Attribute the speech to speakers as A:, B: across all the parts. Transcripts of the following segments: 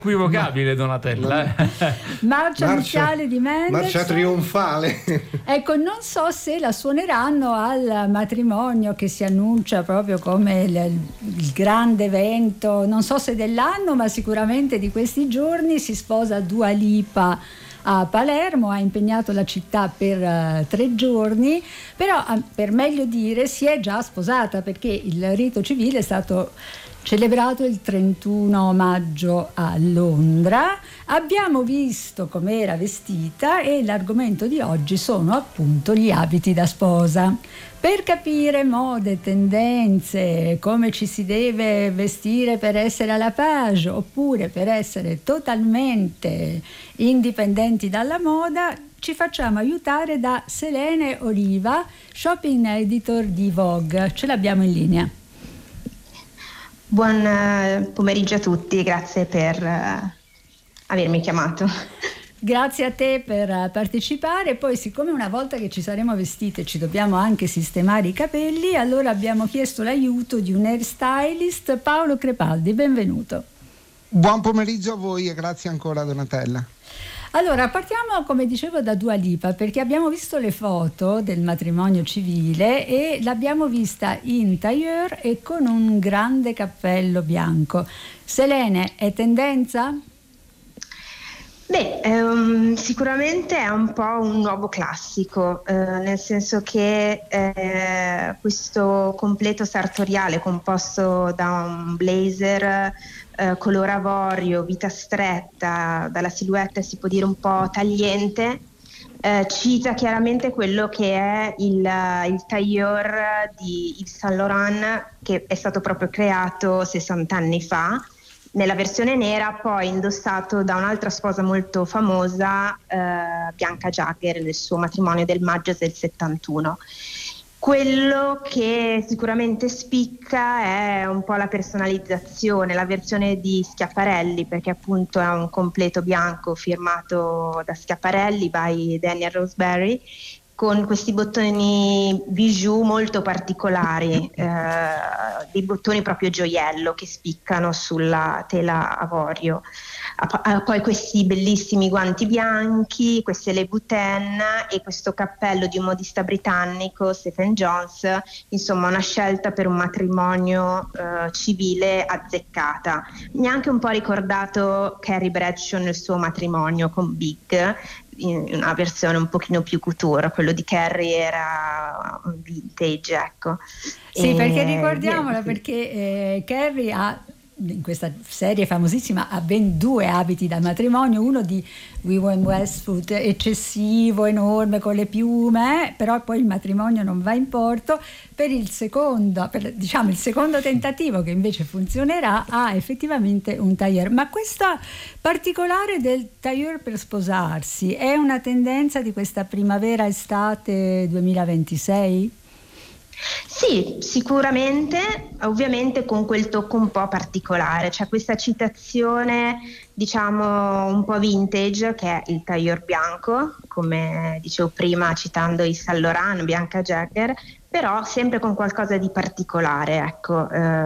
A: Equivocabile Donatella.
B: Marcia nuziale di Mendelssohn.
C: Marcia trionfale.
B: Ecco, non so se la suoneranno al matrimonio che si annuncia proprio come il grande evento, non so se dell'anno, ma sicuramente di questi giorni. Si sposa Dua Lipa a Palermo, ha impegnato la città per 3 giorni, però per meglio dire si è già sposata, perché il rito civile è stato celebrato il 31 maggio a Londra. Abbiamo visto com'era vestita e l'argomento di oggi sono appunto gli abiti da sposa. Per capire mode, tendenze, come ci si deve vestire per essere alla page oppure per essere totalmente indipendenti dalla moda, ci facciamo aiutare da Selene Oliva, shopping editor di Vogue. Ce l'abbiamo in linea.
D: Buon pomeriggio a tutti, grazie per avermi chiamato.
B: Grazie a te per partecipare. Poi, siccome una volta che ci saremo vestite ci dobbiamo anche sistemare i capelli, allora abbiamo chiesto l'aiuto di un hairstylist, Paolo Crepaldi. Benvenuto.
E: Buon pomeriggio a voi e grazie ancora Donatella.
B: Allora, partiamo, come dicevo, da Dua Lipa, perché abbiamo visto le foto del matrimonio civile e l'abbiamo vista in tailleur e con un grande cappello bianco. Selene, è tendenza?
D: Beh, sicuramente è un po' un nuovo classico, nel senso che questo completo sartoriale composto da un blazer color avorio, vita stretta, dalla silhouette si può dire un po' tagliente, cita chiaramente quello che è il tailleur di Yves Saint Laurent, che è stato proprio creato 60 anni fa, nella versione nera, poi indossato da un'altra sposa molto famosa, Bianca Jagger, nel suo matrimonio del maggio del 71. Quello che sicuramente spicca è un po' la personalizzazione, la versione di Schiaparelli, perché appunto è un completo bianco firmato da Schiaparelli by Daniel Roseberry, con questi bottoni bijou molto particolari, dei bottoni proprio gioiello che spiccano sulla tela avorio. Poi questi bellissimi guanti bianchi, queste le boutenne e questo cappello di un modista britannico, Stephen Jones, insomma una scelta per un matrimonio civile azzeccata. Mi ha anche un po' ricordato Carrie Bradshaw nel suo matrimonio con Big, in una versione un pochino più couture. Quello di Carrie era un vintage, ecco.
B: Sì, perché ricordiamola, perché Carrie ha, in questa serie famosissima, ha ben 2 abiti da matrimonio, uno di Vivienne Westwood eccessivo, enorme, con le piume, però poi il matrimonio non va in porto. Per il secondo tentativo, che invece funzionerà, ha effettivamente un tailleur. Ma questa particolare del tailleur per sposarsi è una tendenza di questa primavera-estate 2026?
D: Sì, sicuramente, ovviamente con quel tocco un po' particolare. C'è questa citazione, diciamo, un po' vintage, che è il tailleur bianco, come dicevo prima citando Yves Saint Laurent, Bianca Jagger, però sempre con qualcosa di particolare, ecco,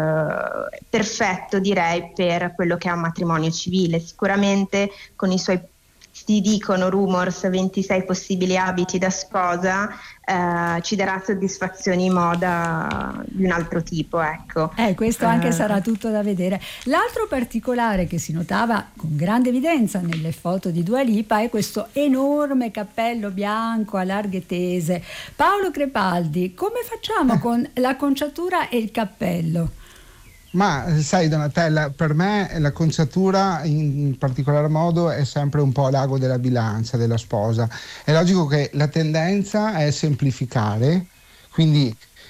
D: perfetto direi per quello che è un matrimonio civile, sicuramente con i suoi, si dicono rumors, 26 possibili abiti da sposa, ci darà soddisfazioni in moda di un altro tipo, ecco.
B: Questo anche sarà tutto da vedere. L'altro particolare che si notava con grande evidenza nelle foto di Dua Lipa è questo enorme cappello bianco a larghe tese. Paolo Crepaldi, come facciamo con l'acconciatura e il cappello?
E: Ma sai Donatella, per me la conciatura in particolar modo è sempre un po' l'ago della bilancia della sposa. È logico che la tendenza è semplificare, quindi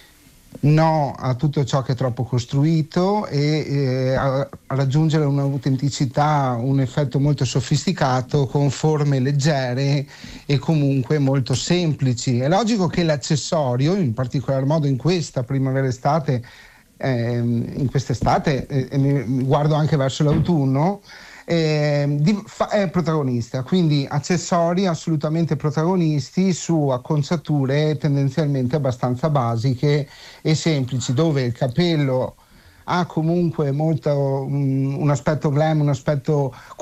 E: no a tutto ciò che è troppo costruito e a raggiungere un'autenticità, un effetto molto sofisticato con forme leggere e comunque molto semplici. È logico che l'accessorio, in particolar modo in questa primavera-estate, in quest'estate, mi guardo anche verso l'autunno, è protagonista, quindi accessori assolutamente protagonisti su acconciature tendenzialmente abbastanza basiche e semplici, dove il capello ha comunque molto un aspetto glam, un aspetto